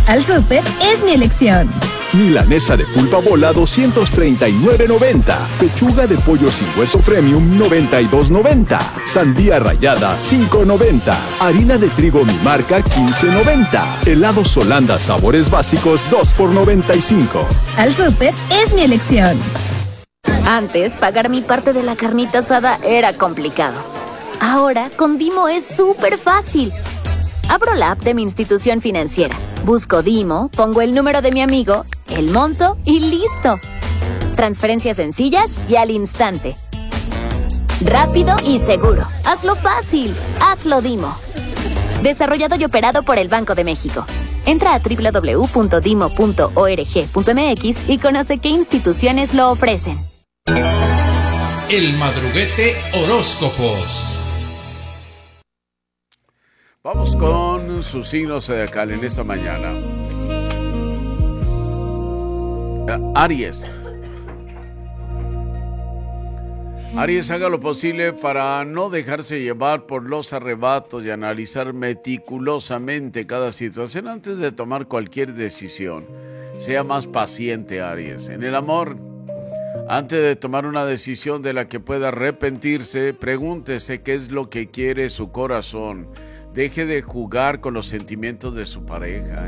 Al súper es mi elección. Milanesa de pulpa bola 239.90. Pechuga de pollo sin hueso premium 92.90. Sandía rallada 5.90. Harina de trigo mi marca 15.90. Helados Holanda sabores básicos 2 por 95. Al súper es mi elección. Antes, pagar mi parte de la carnita asada era complicado. Ahora, con Dimo es súper fácil. Abro la app de mi institución financiera, busco Dimo, pongo el número de mi amigo, el monto y ¡listo! Transferencias sencillas y al instante. Rápido y seguro. Hazlo fácil. Hazlo Dimo. Desarrollado y operado por el Banco de México. Entra a www.dimo.org.mx y conoce qué instituciones lo ofrecen. El Madruguete Horóscopos. Vamos con sus signos zodiacal en esta mañana. Aries. Aries, haga lo posible para no dejarse llevar por los arrebatos y analizar meticulosamente cada situación antes de tomar cualquier decisión. Sea más paciente, Aries. En el amor, antes de tomar una decisión de la que pueda arrepentirse, pregúntese qué es lo que quiere su corazón. Deje de jugar con los sentimientos de su pareja.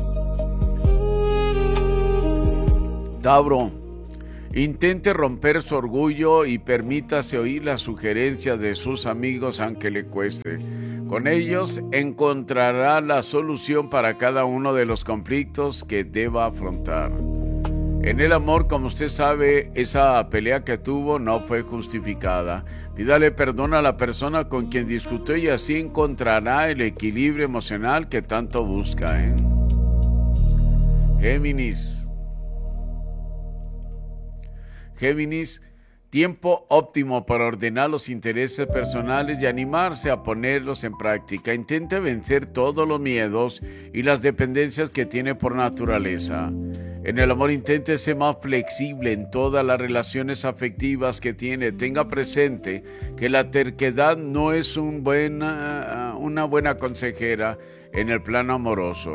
Tauro, intente romper su orgullo y permítase oír las sugerencias de sus amigos aunque le cueste. Con ellos encontrará la solución para cada uno de los conflictos que deba afrontar. En el amor, como usted sabe, esa pelea que tuvo no fue justificada. Pídale perdón a la persona con quien discutió y así encontrará el equilibrio emocional que tanto busca. Géminis. Géminis, tiempo óptimo para ordenar los intereses personales y animarse a ponerlos en práctica. Intente vencer todos los miedos y las dependencias que tiene por naturaleza. En el amor, intente ser más flexible en todas las relaciones afectivas que tiene. Tenga presente que la terquedad no es una buena consejera en el plano amoroso.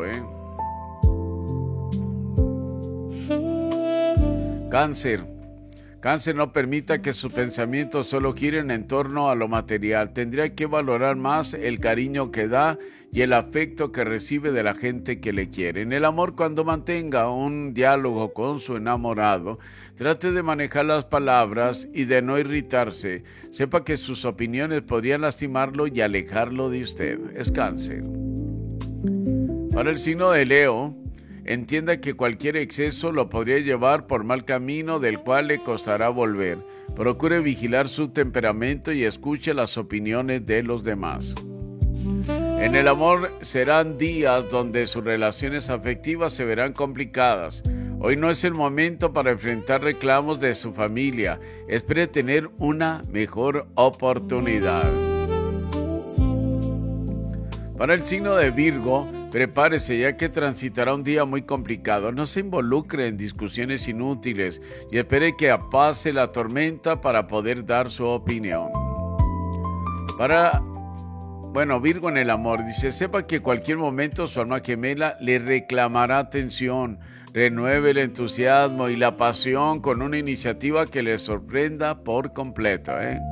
Cáncer. Cáncer, no permita que sus pensamientos solo giren en torno a lo material. Tendría que valorar más el cariño que da y el afecto que recibe de la gente que le quiere. En el amor, cuando mantenga un diálogo con su enamorado, trate de manejar las palabras y de no irritarse. Sepa que sus opiniones podrían lastimarlo y alejarlo de usted. Es Cáncer. Para el signo de Leo, entienda que cualquier exceso lo podría llevar por mal camino del cual le costará volver. Procure vigilar su temperamento y escuche las opiniones de los demás. En el amor serán días donde sus relaciones afectivas se verán complicadas. Hoy no es el momento para enfrentar reclamos de su familia. Espere tener una mejor oportunidad. Para el signo de Virgo, prepárese ya que transitará un día muy complicado. No se involucre en discusiones inútiles y espere que pase la tormenta para poder dar su opinión. Virgo en el amor, dice, sepa que cualquier momento su alma gemela le reclamará atención. Renueve el entusiasmo y la pasión con una iniciativa que le sorprenda por completo.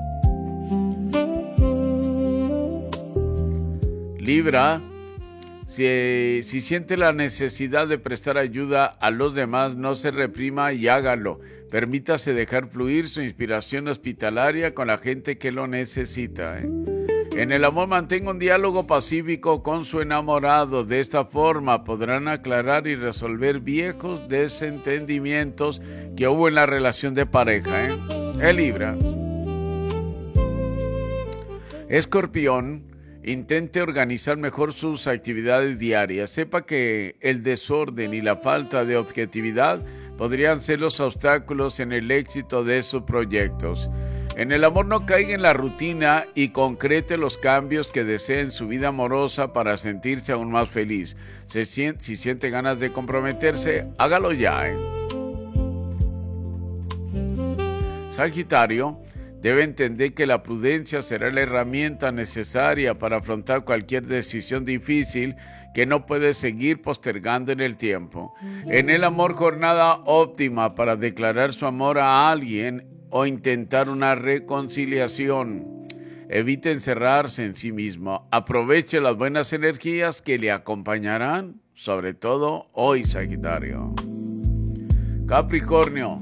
Libra, si siente la necesidad de prestar ayuda a los demás, no se reprima y hágalo. Permítase dejar fluir su inspiración hospitalaria con la gente que lo necesita. En el amor, mantenga un diálogo pacífico con su enamorado. De esta forma podrán aclarar y resolver viejos desentendimientos que hubo en la relación de pareja. El Libra. Escorpión, intente organizar mejor sus actividades diarias. Sepa que el desorden y la falta de objetividad podrían ser los obstáculos en el éxito de sus proyectos. En el amor, no caiga en la rutina y concrete los cambios que desee en su vida amorosa para sentirse aún más feliz. Si siente ganas de comprometerse, hágalo ya. Sagitario, Debe entender que la prudencia será la herramienta necesaria para afrontar cualquier decisión difícil que no puede seguir postergando en el tiempo. En el amor, jornada óptima para declarar su amor a alguien o intentar una reconciliación. Evite encerrarse en sí mismo. Aproveche las buenas energías que le acompañarán, sobre todo hoy, Sagitario. Capricornio.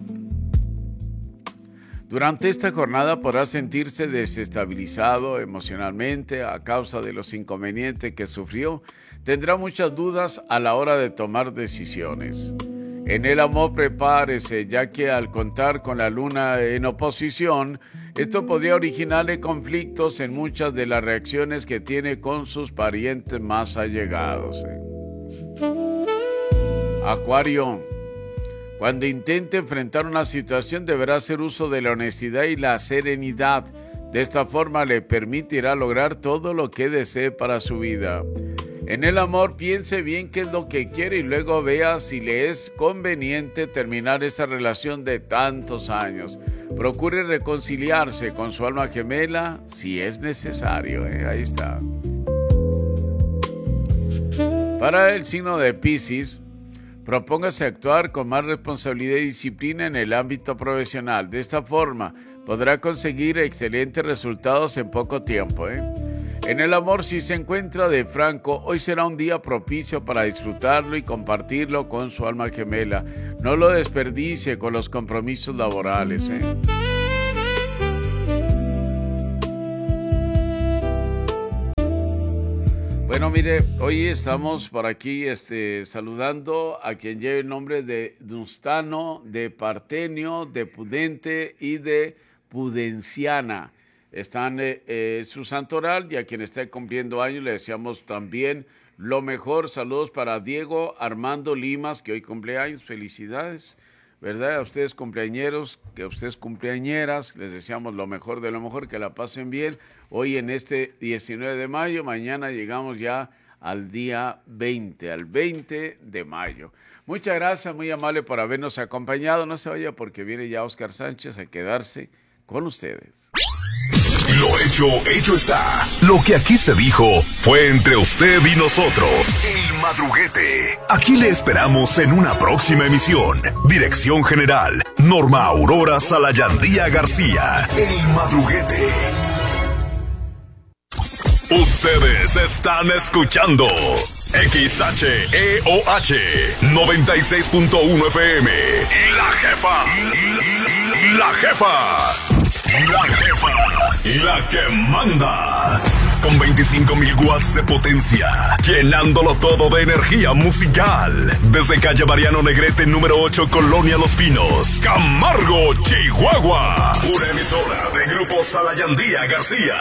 Durante esta jornada podrá sentirse desestabilizado emocionalmente a causa de los inconvenientes que sufrió. Tendrá muchas dudas a la hora de tomar decisiones. En el amor, prepárese, ya que al contar con la luna en oposición, esto podría originarle conflictos en muchas de las reacciones que tiene con sus parientes más allegados. Acuario. Cuando intente enfrentar una situación, deberá hacer uso de la honestidad y la serenidad. De esta forma le permitirá lograr todo lo que desee para su vida. En el amor, piense bien qué es lo que quiere y luego vea si le es conveniente terminar esa relación de tantos años. Procure reconciliarse con su alma gemela si es necesario. Ahí está. Para el signo de Piscis, propóngase actuar con más responsabilidad y disciplina en el ámbito profesional. De esta forma, podrá conseguir excelentes resultados en poco tiempo. En el amor, si se encuentra de franco, hoy será un día propicio para disfrutarlo y compartirlo con su alma gemela. No lo desperdicie con los compromisos laborales. Bueno, mire, hoy estamos por aquí saludando a quien lleve el nombre de Dustano, de Partenio, de Pudente y de Pudenciana. Están su santoral, y a quien esté cumpliendo años le deseamos también lo mejor. Saludos para Diego Armando Limas, que hoy cumple años. Felicidades, ¿verdad? A ustedes cumpleañeros, que a ustedes cumpleañeras, les deseamos lo mejor de lo mejor, que la pasen bien. Hoy en este 19 de mayo, mañana llegamos ya al día 20, al 20 de mayo. Muchas gracias, muy amable por habernos acompañado. No se vaya porque viene ya Oscar Sánchez a quedarse con ustedes. Lo hecho está. Lo que aquí se dijo fue entre usted y nosotros. El Madruguete. Aquí le esperamos en una próxima emisión. Dirección General, Norma Aurora Salayandía García. El Madruguete. Ustedes están escuchando XHEOH 96.1 FM. La Jefa. La Jefa. La Jefa, la que manda, con 25,000 watts de potencia, llenándolo todo de energía musical. Desde calle Mariano Negrete, número 8, Colonia Los Pinos, Camargo, Chihuahua. Una emisora de Grupo Salayandía García.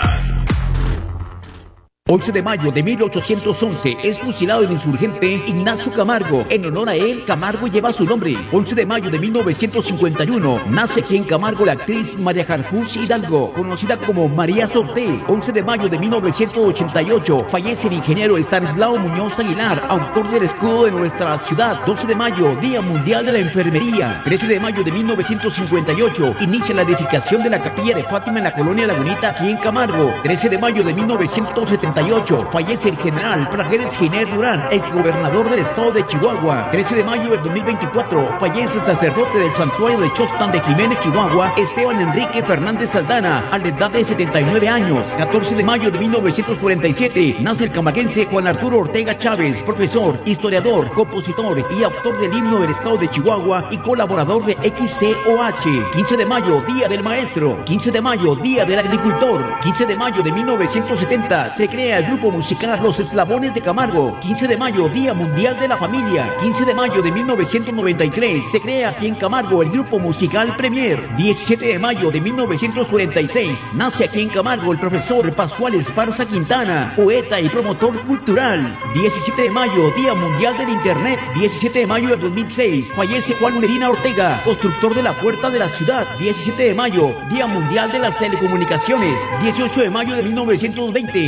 11 de mayo de 1811 es fusilado el insurgente Ignacio Camargo. En honor a él, Camargo lleva su nombre. 11 de mayo de 1951 nace aquí en Camargo la actriz María Harfuch Hidalgo, conocida como María Sorté. 11 de mayo de 1988 fallece el ingeniero Estanislao Muñoz Aguilar, autor del escudo de nuestra ciudad. 12 de mayo, Día Mundial de la Enfermería. 13 de mayo de 1958 inicia la edificación de la Capilla de Fátima en la colonia Lagunita, aquí en Camargo. 13 de mayo de 1978 fallece el general Prajeres Giner Durán, exgobernador del estado de Chihuahua. 13 de mayo del 2024 fallece el sacerdote del santuario de Chostan de Jiménez, Chihuahua, Esteban Enrique Fernández Saldana, a la edad de 79 años. 14 de mayo de 1947 nace el camaquense Juan Arturo Ortega Chávez, profesor, historiador, compositor y autor del himno del estado de Chihuahua y colaborador de XCOH. 15 de mayo, Día del Maestro. 15 de mayo, Día del Agricultor. 15 de mayo de 1970 se crea el grupo musical Los Eslabones de Camargo. 15 de mayo, Día Mundial de la Familia. 15 de mayo de 1993 se crea aquí en Camargo el grupo musical Premier. 17 de mayo de 1946 nace aquí en Camargo el profesor Pascual Esparza Quintana, poeta y promotor cultural. 17 de mayo, Día Mundial del Internet. 17 de mayo de 2006 fallece Juan Medina Ortega, constructor de la Puerta de la Ciudad. 17 de mayo, Día Mundial de las Telecomunicaciones. 18 de mayo de 1920 nace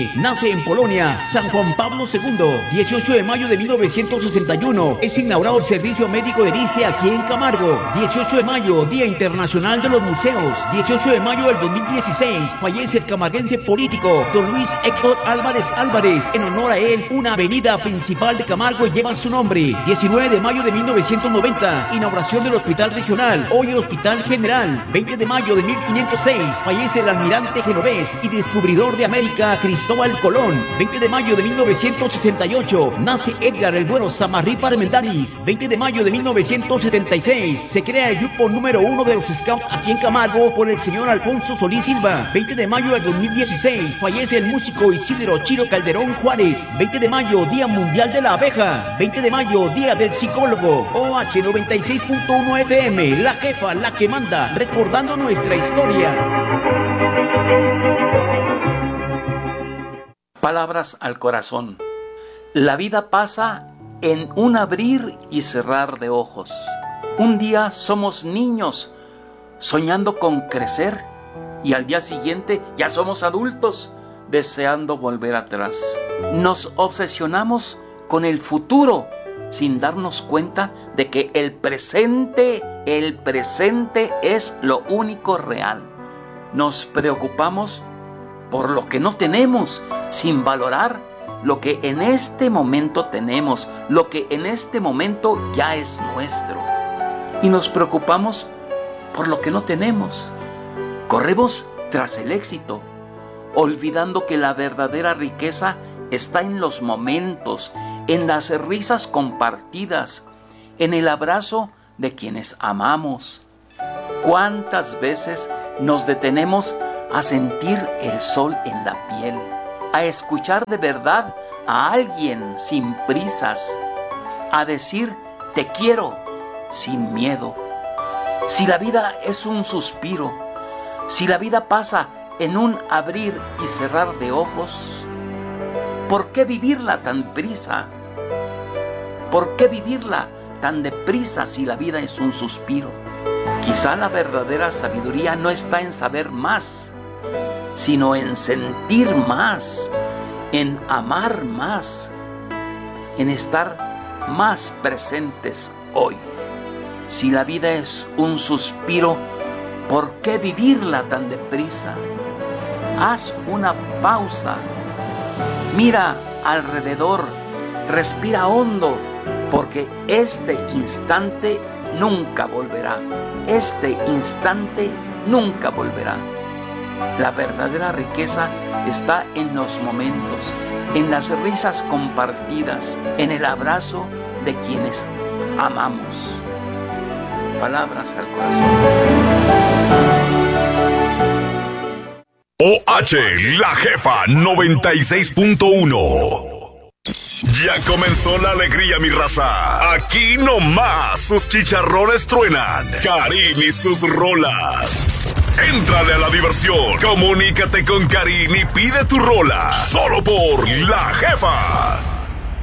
nace en Polonia San Juan Pablo II. 18 de mayo de 1961 es inaugurado el servicio médico de ISSSTE aquí en Camargo. 18 de mayo, Día Internacional de los Museos. 18 de mayo del 2016 fallece el camarguense político don Luis Héctor Álvarez Álvarez. En honor a él, una avenida principal de Camargo lleva su nombre. 19 de mayo de 1990, inauguración del Hospital Regional, hoy el Hospital General. 20 de mayo de 1506 fallece el almirante genovés y descubridor de América Cristóbal Colón. 20 de mayo de 1968 nace Edgar el Güero Samarripa Armendáriz. 20 de mayo de 1976 se crea el grupo número 1 de los Scouts aquí en Camargo por el señor Alfonso Solís Silva. 20 de mayo del 2016 fallece el músico Isidro Chiro Calderón Juárez. 20 de mayo, Día Mundial de la Abeja. 20 de mayo, Día del Psicólogo. OH 96.1 FM, la jefa, la que manda, recordando nuestra historia. Palabras al corazón. La vida pasa en un abrir y cerrar de ojos. Un día somos niños soñando con crecer y al día siguiente ya somos adultos deseando volver atrás. Nos obsesionamos con el futuro sin darnos cuenta de que el presente es lo único real. Nos preocupamos por lo que no tenemos sin valorar lo que en este momento tenemos, lo que en este momento ya es nuestro. Y nos preocupamos por lo que no tenemos. Corremos tras el éxito, olvidando que la verdadera riqueza está en los momentos, en las risas compartidas, en el abrazo de quienes amamos. ¿Cuántas veces nos detenemos a sentir el sol en la piel, a escuchar de verdad a alguien sin prisas, a decir te quiero sin miedo? Si la vida es un suspiro, si la vida pasa en un abrir y cerrar de ojos, ¿por qué vivirla tan prisa? ¿Por qué vivirla tan deprisa si la vida es un suspiro? Quizá la verdadera sabiduría no está en saber más, sino en sentir más, en amar más, en estar más presentes hoy. Si la vida es un suspiro, ¿por qué vivirla tan deprisa? Haz una pausa, mira alrededor, respira hondo, porque este instante nunca volverá. Este instante nunca volverá. La verdadera riqueza está en los momentos, en las risas compartidas, en el abrazo de quienes amamos. Palabras al corazón. OH, la jefa 96.1. Ya comenzó la alegría, mi raza. Aquí nomás sus chicharrones truenan. Karin y sus rolas. Éntrale a la diversión. Comunícate con Karin y pide tu rola. Solo por La Jefa.